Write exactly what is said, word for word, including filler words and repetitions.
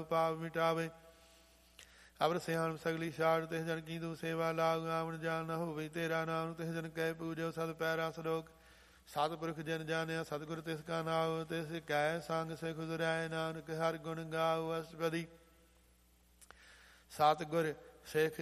ਪਾਪ ਮਿਟਾਵੇ। ਅਵਰ ਸਿਆਣ ਸਗਲੀ ਛਾੜ ਤਿਸ ਜਨ ਕੀ ਤੂੰ ਸੇਵਾ ਲਾਗ। ਆਵਣ ਜਾਣ ਨਾ ਹੋਵੇ ਤੇਰਾ ਨਾਮ ਤਿਸ ਜਨ ਕਹਿ ਪੂਜੋ ਸਦ ਪੈਰਾ ਸਲੋਕ। ਸਤਿਪੁਰਖ ਜਨ ਜਾਣਿਆ ਸਤਿਗੁਰ ਤਿਸ ਕਾ ਨਾਉ। ਤਿਸ ਕਹਿ ਸੰਗ ਸਿਖ ਦੁਰੈ ਨਾਨਕ ਹਰਿ ਗੁਣ ਗਾਉ। ਅਸ਼ਟਪਦੀ ਸਤਿਗੁਰ ਸਿੱਖ